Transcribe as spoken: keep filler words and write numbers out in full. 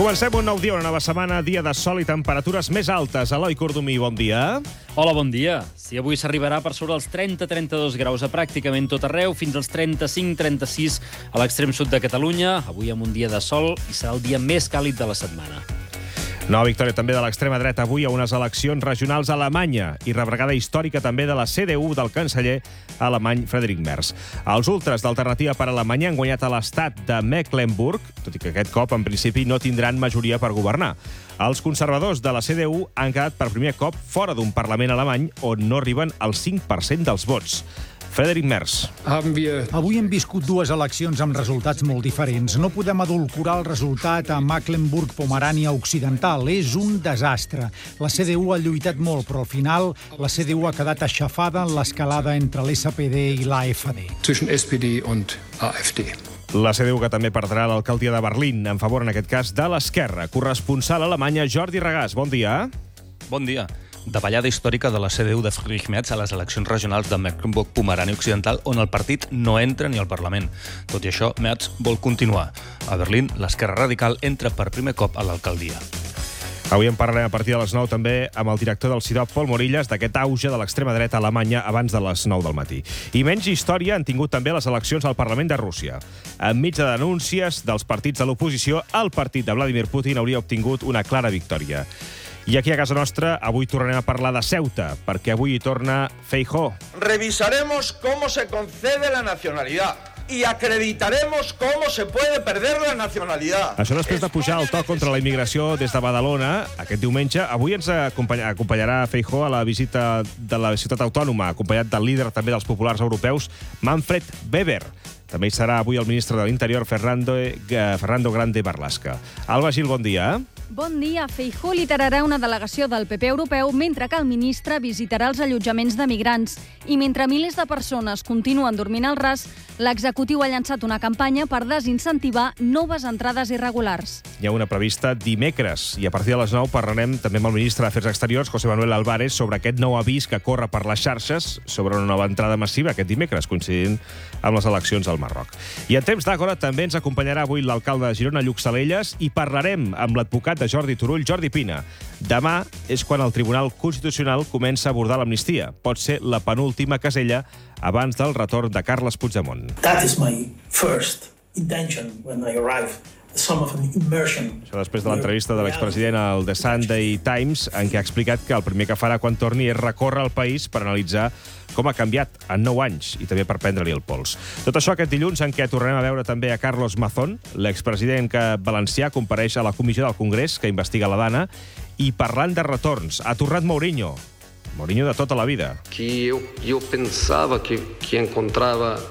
Comencem un nou dia, una nova setmana, dia de sol i temperatures més altes. Eloi Cordomí, bon dia. Hola, bon dia. Si avui s'arribarà per sobre els trenta a trenta-dos graus a pràcticament tot arreu, fins als trenta-cinc a trenta-sis a l'extrem sud de Catalunya, avui amb un dia de sol i serà el dia més càlid de la setmana. Nova victòria també de l'extrema dreta avui a unes eleccions regionals a Alemanya i rebregada històrica també de la C D U del canceller alemany Friedrich Merz. Els ultres d'Alternativa per Alemanya han guanyat a l'estat de Mecklenburg, tot i que aquest cop, en principi, no tindran majoria per governar. Els conservadors de la C D U han quedat per primer cop fora d'un Parlament alemany on no arriben al cinc per cent dels vots. Friedrich Merz. Avui hem viscut dues eleccions amb resultats molt diferents. No podem adulcorar el resultat a Mecklenburg-Pomerània Occidental. És un desastre. La C D U ha lluitat molt, però al final la C D U ha quedat aixafada en l'escalada entre l'S P D i l'A F D. Zwischen S P D und A F D. La C D U que també perdrà l'alcaldia de Berlín, en favor, en aquest cas, de l'esquerra. Corresponsal a Alemanya, Jordi Regàs. Bon dia. Bon dia. Davallada històrica de la C D U de Friedrich Merz a les eleccions regionals de Mecklenburg-Pomerània Occidental, on el partit no entra ni al Parlament. Tot i això, Merz vol continuar. A Berlín, l'esquerra radical entra per primer cop a l'alcaldia. Avui en parlarem a partir de les nou també amb el director del C I D O P, Pol Morillas, d'aquest auge de l'extrema dreta a Alemanya abans de les nou del matí. I menys història han tingut també les eleccions al Parlament de Rússia. Enmig de denúncies dels partits de l'oposició, el partit de Vladimir Putin hauria obtingut una clara victòria. I aquí a casa nostra avui tornarem a parlar de Ceuta, perquè avui hi torna Feijóo. Revisaremos cómo se concede la nacionalidad y acreditaremos cómo se puede perder la nacionalidad. Això després de pujar el to contra la immigració des de Badalona aquest diumenge. Avui ens acompany acompanyarà Feijóo a la visita de la ciutat autònoma, acompanyat del líder també dels populars europeus, Manfred Weber. També hi serà avui el ministre de l'Interior, Fernando, Fernando Grande Marlaska. Alba Gil, bon dia. Bon dia. Feijóo liderarà una delegació del P P europeu, mentre que el ministre visitarà els allotjaments de migrants. I mentre milers de persones continuen dormint al ras, l'executiu ha llançat una campanya per desincentivar noves entrades irregulars. Hi ha una prevista dimecres, i a partir de les nou parlarem també amb el ministre d'Afers Exteriors, José Manuel Álvarez, sobre aquest nou avís que corre per les xarxes sobre una nova entrada massiva aquest dimecres, coincidint amb les eleccions al Marroc. I en temps d'Àgora també ens acompanyarà avui l'alcalde de Girona, Lluc Salellas, i parlarem amb l'advocat de Jordi Turull, Jordi Pina. Demà és quan el Tribunal Constitucional comença a abordar l'amnistia. Pot ser la penúltima casella abans del retorn de Carles Puigdemont. That is my first intention when I arrive. Some of an immersion. Això després de l'entrevista de l'expresident al The Sunday Times, en què ha explicat que el primer que farà quan torni és recórrer el país per analitzar com ha canviat en nou anys i també per prendre-li el pols. Tot això aquest dilluns, en què tornarem a veure també a Carlos Mazón, l'expresident que valencià compareix a la comissió del Congrés que investiga la Dana, i parlant de retorns, ha tornat Mourinho. Mourinho de tota la vida. Que eu, eu pensava que, que encontrava